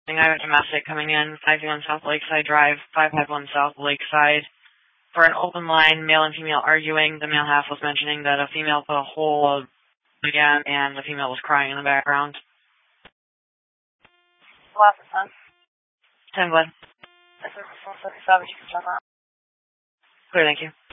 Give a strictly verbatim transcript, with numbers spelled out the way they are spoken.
I have a domestic coming in, five one South Lakeside Drive, five five one South Lakeside. For an open line, male and female arguing, the male half was mentioning that a female put a hole again, and the female was crying in the background. What happened? ten Glen. This is four seventy-seven, you can check that. Clear, thank you.